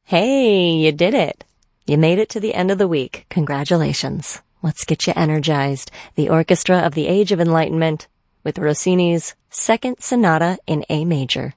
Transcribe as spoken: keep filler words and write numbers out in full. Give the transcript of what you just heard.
Hey, you did it. You made it to the end of the week. Congratulations. Let's get you energized. The Orchestra of the Age of Enlightenment with Rossini's Second Sonata in A Major.